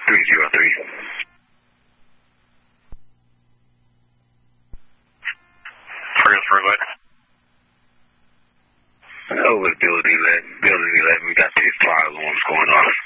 303. Transfer letter. Over building 11. We got 6 fire alarms going off.